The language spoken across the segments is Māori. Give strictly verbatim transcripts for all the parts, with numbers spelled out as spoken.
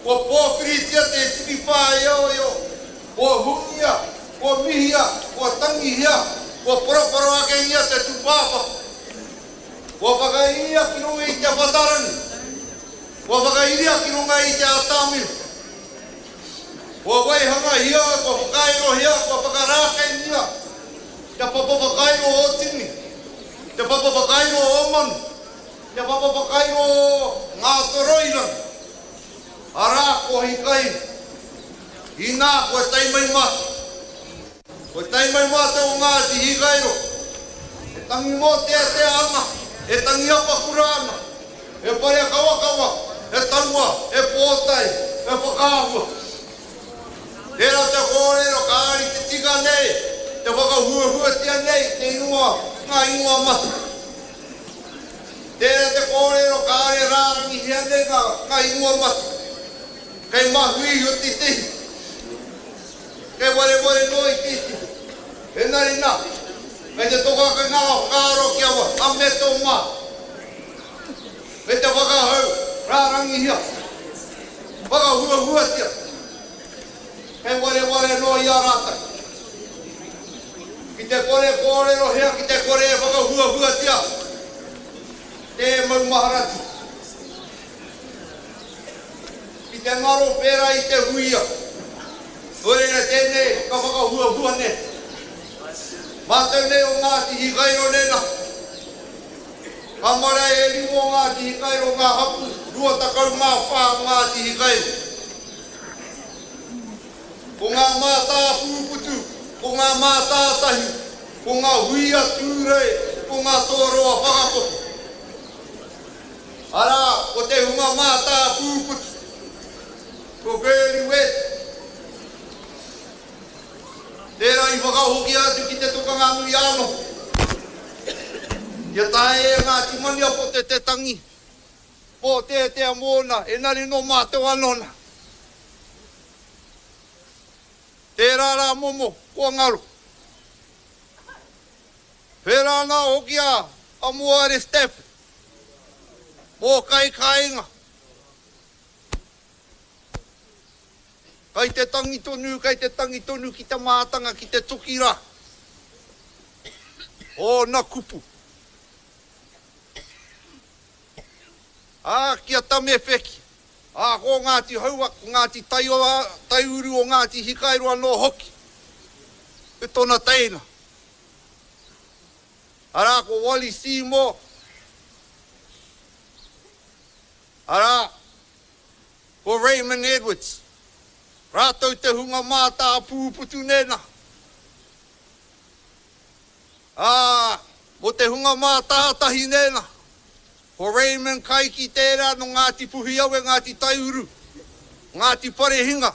Ko pōpiritia te tini whae o yo. Ko hungia, ko mihia, ko tangihia, ko poroporo ake ia te tupapa. Ko whakairia ki runga i te whatarani. Ko whakairia ki runga i te atami. Ko waihanga hia, ko whakairo hia, ko whakarake ia. Te papa whakairo o tini. Te papa whakairo o manu. Te papa whakairo o ngā toroirani. Ara ko hikai. Ina ko taimai mata. Ko taimai mata o ngā ti hikairo. E tangi mo te te ana. E tangi apa kurana. E pare kawa kawa. E tangua. E pōtai. E whakaahua. Tera te kōrero ka ari te tika nei. Te whakahua hua tia nei. Te inua. Ngā inua mata. Tera te kōrero ka ari rārangi hea nei ngā inua mata. Kei mahui o titi. Kei wale wale noi titi. E nari nā. Kei te toka kai ngā whakaaro ki awa. Ame tō mā. Kei te whakahau. Rārangi hia. Whakahua hua tia. Kei wale wale noi a rātai. Ki te kore kōrero hea. Ki te kore whakahua hua tia. Te mau maharati. Te ngaro pera i te huia. Ore na tēne, ka whakahua hua ne. Mātou ne o ngāti hikairo nena. Ka mara e rimo ngāti hikairo ngā hapu. Rua takau ngā whā ngāti hikairo. Ko ngā mātā pūputu. Ko ngā mātā tahi. Ko ngā huia tūrei. Ko ngā tōroa whakapoto. Ara, ko te hunga mātā pūputu. Ko very wet. Tērā i whakahoki atu ki te tukanga nui ano. Ia tae e ngā timania po te te tangi. Po te te amona. E nari no mātou anona. Tērā rā momo. Kua ngaro. Pērā nā hoki a amuare step. Po kai kainga. Kai te tangi tonu, kai te tangi tonu ki te mātanga, ki te tukira. O na kupu. A kia tame wheki. A ko ngāti haua, ngāti taioa, taiuru o ngāti hikairoa no hoki. E tona teina. Ara ko Wally Seymour. Ara ko Raymond Edwards. Rātou te hunga mātā pūputu nena. Ā, mo te hunga mātā tahi nena. Ko Raymond kai ki tērā no ngāti puhiawe, ngāti taiuru, ngāti parehinga.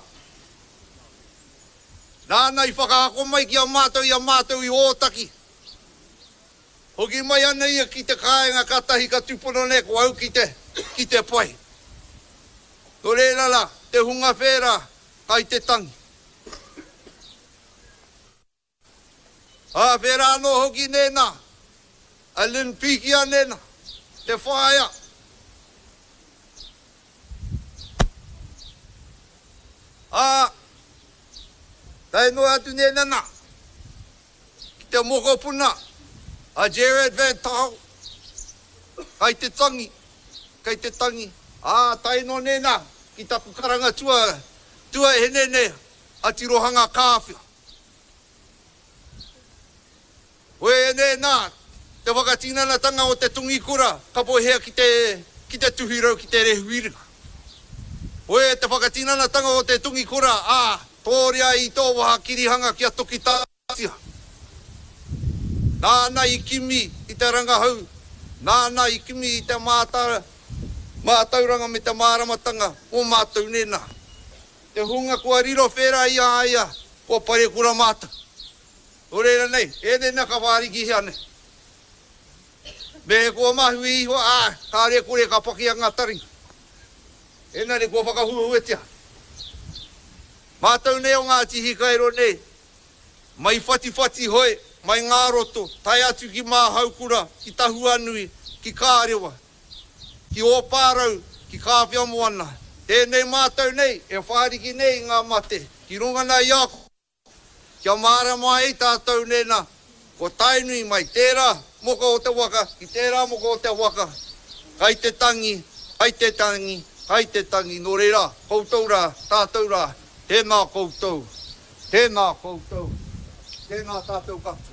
Nāna i whakaako mai ki a mātou i a mātou i ōtaki. Hoki mai ana ia ki te kāinga katahi ka tupono ne ko au ki te, ki te pai. Tō reira la, te hunga whērā. Kai te tangi. A whera no hoki nena. A lin pikia nena. Te whaia. A tai no atu nena na. Ki te moko puna. A Jared Van Tau. Kai te tangi. Kai te tangi. A tai no nena. Ki tapu karanga tua. Tua e nene, a tirohanga kāwhia. Oe e ne nā, te wakatinana tanga o te tungi kura, ka pohea ki te, ki te tuhirau ki te rehuiringa. Oe te wakatinana tanga o te tungi kura, a tōria i tō waha kirihanga kia toki tātia. Nāna i kimi i te rangahau, nāna i kimi i te mātara, mātauranga me te māramatanga o mātou nena. Te hunga kua riro whera ia aia, kua pare kura mata. O reira nei, e nena ka wāriki hea ne. Me kua mahui iho, a, ka rea kore ka paki a ngā taringa. E nare kua whakahua huetia. Mātou ne o ngā tihi kairo ne, mai whati whati hoi, mai ngā roto, tai atu ki mā haukura, ki tahu anui, ki kārewa, ki ōpārau, ki kāwhia moana, Tēnei mātou nei, e whāriki nei ngā mate. Ki runga nei aku. Kia māra mai tātou nena. Ko tainui mai tērā moko o te waka, ki tērā moko o te waka. Kai te tangi, kai te tangi, kai te tangi. Nō reira, koutou rā, tātou rā. Tēnā koutou. Tēnā koutou. Tēnā tātou ka.